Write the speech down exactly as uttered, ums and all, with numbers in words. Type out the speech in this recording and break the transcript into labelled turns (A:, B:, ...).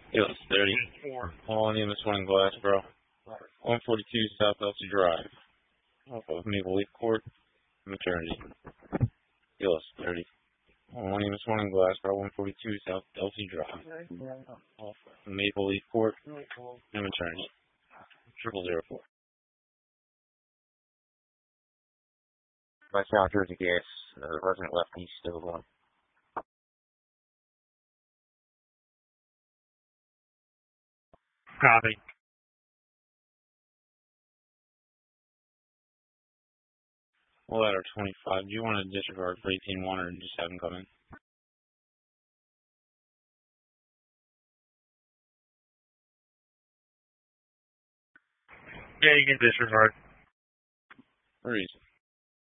A: Yes, thirty. Millennium is one in Glassboro. one forty-two South Elsie Drive. Off of Maple Leaf Court, Maternity. Yes, thirty. Millennium is one in Glassboro. one forty-two South Elsie Drive. Off of Maple Leaf Court, and Maternity. Triple zero four. My South Jersey gas. Uh, the resident left east still one.
B: Copy.
A: Ladder twenty-five. Do you want to disregard for eighteen one or just have them come in?
B: Yeah, you can disregard.
A: For reason.